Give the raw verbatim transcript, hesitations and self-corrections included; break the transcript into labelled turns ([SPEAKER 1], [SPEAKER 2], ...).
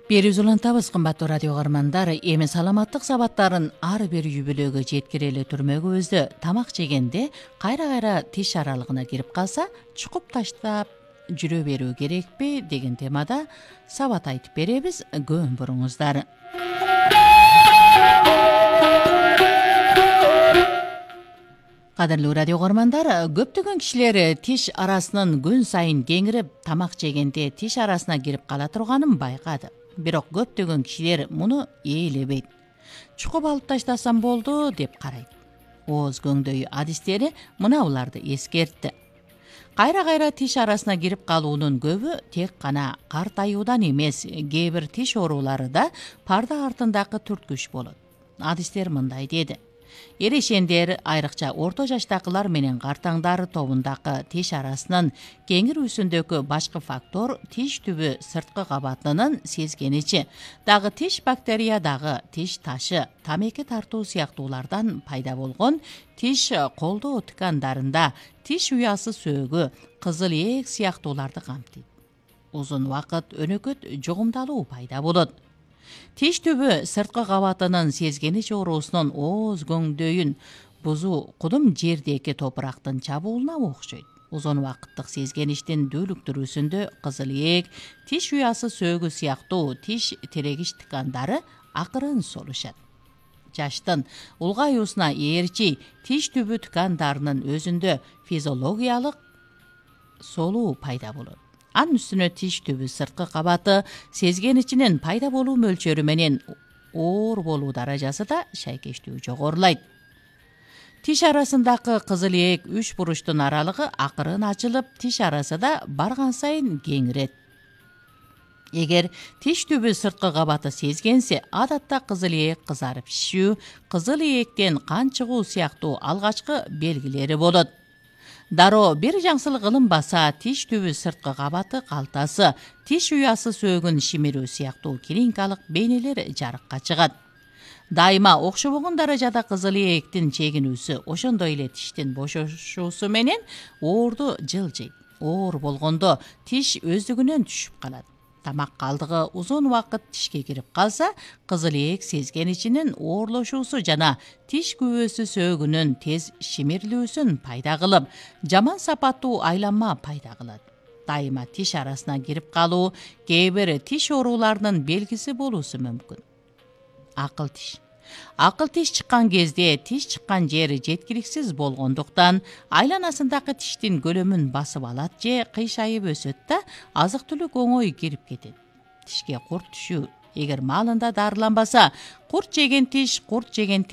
[SPEAKER 1] Берүүз улантабыз кымбаттуу радио каармандар, эми саламаттык сабаттарын ар бир үй бүлөгө жеткирели турмөгүбүздө тамак жегенде кайра кайра тиш аралыгына кирип калса чукуп таштап жүрө берүү керекпи деген темада сабат айтып беребиз. Көөн буруңуздар. Кадырлуу радио каармандар, көптөгөн кишилер тиш арасынын күн сайын кеңирип тамак жегенде тиш арасына кирип кала турганын байкады. Бирок көптөгөн кишилер муну ээлебейт. Чукуп алып таштасам болду деп карайт. Ооз көңдөй адистери мына буларды эскертти. Кайра кайра тиш арасына кирип калуунун көбү тек гана картаюудан эмес, кээ бир тиш оорулары да парда артындагы түрткүч болот. Адистер мындай деди: эрешендер, айрыкча орто жаштагылар менен картаңдар тобундагы тиш арасынын кеңирүүсүндөгү башкы фактор тиш түбү сырткы кабатынын сезгеничи, дагы тиш бактерия дагы тиш ташы, тамеки тартуу сыяктуулардан пайда болгон тиш колдоо ткандарында тиш уясы сөөгү, кызыл ээк сыяктууларды камтыйт. Узун убакыт өнөкөт жугумдалуу пайда болот. Тиш түбү сырткы кабатынын сезгенич оорусунун ооз көңдөйүн бузуу кудум жердеги топурактын чабуулуна окшойт. Узун убакыттык сезгеништин дүүлүктүрүүсүндө кызыл ээк, тиш уясы сөөгү сыяктуу тиш терегич ткандары акырын солушат. Жаштын улгаюусуна ээрчи тиш түбү ткандарынын өзүндө физиологиялык солуу пайда болот. Анын үстүнө тиш түбү сырткы кабаты сезгеничинин пайда болуу мөлчөрү менен оор болуу даражасы да шайкештүү жогорулайт. Тиш арасындагы кызыл ээк үч буруштун аралыгы акырын ачылып, тиш арасы да барган сайын кеңирет. Эгер тиш түбү сырткы кабаты сезгенсе, адатта кызыл ээк кызарып шишүү, кызыл ээктен кан чыгуу сыяктуу алгачкы белгилери болот. Дароо бир жаңсылык кылынбаса, тиш түбү сырткы кабаты калтасы, тиш уясы сөөгүн шимирүү сыяктуу клиникалык бейнелер жарыкка чыгат. Дайыма окшобогон даражада кызыл ээктин чегинүүсү, ошондой эле тиштин бошошуусу менен оорду жылжыйт. Оор болгондо тиш өздүгүнөн түшүп калат. Тамак калдыгы узун убакыт тишке кирип калса, кызыл ээк сезгеничинин оорлошуусу жана тиш күбөсү сөөгүнүн тез шимирилүүсүн пайда кылып, жаман сапаттуу айланма пайда кылат. Дайыма тиш арасына кирип калуу кээ бир тиш ооруларынын белгиси болуусу мүмкүн. Акыл тиш. Акыл тиш чыккан кезде тиш чыккан жери жеткиликсиз болгондуктан айланасындагы тиштин көлөмүн басып алат же кыйшайып өсөт да азык түлүк оңой кирип кетет. Тишке курт түшүү. Эгер маалында дарыланбаса, курт жеген тиш курт жеген